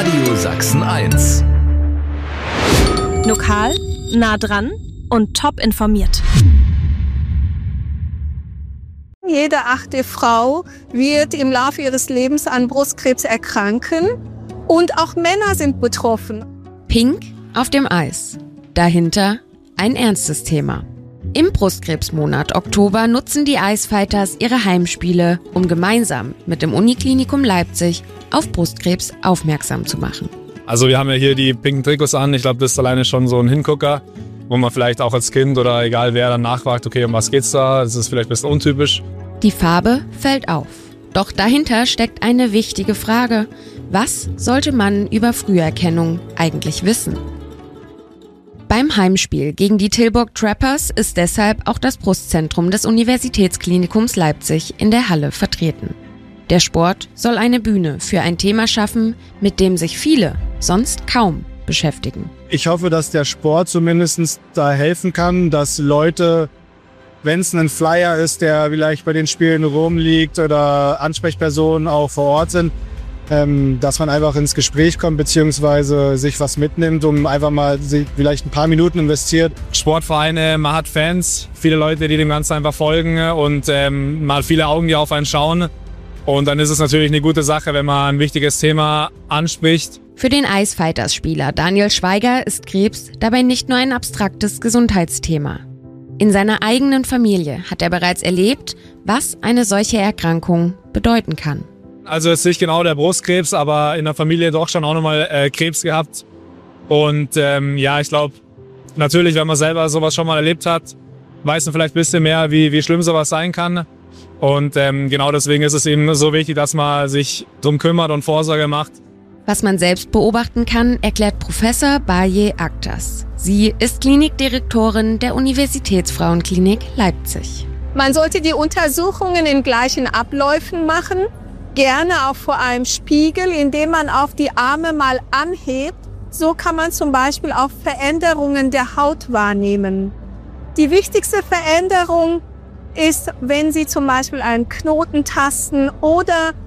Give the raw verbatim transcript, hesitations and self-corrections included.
Radio Sachsen eins. Lokal, nah dran und top informiert. Jede achte Frau wird im Laufe ihres Lebens an Brustkrebs erkranken und auch Männer sind betroffen. Pink auf dem Eis. Dahinter ein ernstes Thema. Im Brustkrebsmonat Oktober nutzen die Ice Fighters ihre Heimspiele, um gemeinsam mit dem Uniklinikum Leipzig auf Brustkrebs aufmerksam zu machen. Also wir haben ja hier die pinken Trikots an. Ich glaube, das ist alleine schon so ein Hingucker, wo man vielleicht auch als Kind oder egal wer dann nachfragt, okay, um was geht's da? Das ist vielleicht ein bisschen untypisch. Die Farbe fällt auf. Doch dahinter steckt eine wichtige Frage. Was sollte man über Früherkennung eigentlich wissen? Beim Heimspiel gegen die Tilburg Trappers ist deshalb auch das Brustzentrum des Universitätsklinikums Leipzig in der Halle vertreten. Der Sport soll eine Bühne für ein Thema schaffen, mit dem sich viele sonst kaum beschäftigen. Ich hoffe, dass der Sport zumindest da helfen kann, dass Leute, wenn es ein Flyer ist, der vielleicht bei den Spielen rumliegt oder Ansprechpersonen auch vor Ort sind, ähm, dass man einfach ins Gespräch kommt beziehungsweise sich was mitnimmt, um einfach mal sich vielleicht ein paar Minuten investiert. Sportvereine, man hat Fans, viele Leute, die dem Ganzen einfach folgen und ähm, mal viele Augen, die auf einen schauen. Und dann ist es natürlich eine gute Sache, wenn man ein wichtiges Thema anspricht. Für den Ice Fighters Spieler Daniel Schweiger ist Krebs dabei nicht nur ein abstraktes Gesundheitsthema. In seiner eigenen Familie hat er bereits erlebt, was eine solche Erkrankung bedeuten kann. Also jetzt nicht genau der Brustkrebs, aber in der Familie doch schon auch nochmal äh, Krebs gehabt. Und ähm, ja, ich glaube, natürlich, wenn man selber sowas schon mal erlebt hat, weiß man vielleicht ein bisschen mehr, wie, wie schlimm sowas sein kann. Und ähm, genau deswegen ist es eben so wichtig, dass man sich drum kümmert und Vorsorge macht. Was man selbst beobachten kann, erklärt Professor Baye Aktas. Sie ist Klinikdirektorin der Universitätsfrauenklinik Leipzig. Man sollte die Untersuchungen in gleichen Abläufen machen, gerne auch vor einem Spiegel, indem man auch die Arme mal anhebt. So kann man zum Beispiel auch Veränderungen der Haut wahrnehmen. Die wichtigste Veränderung ist, wenn Sie zum Beispiel einen Knoten tasten oder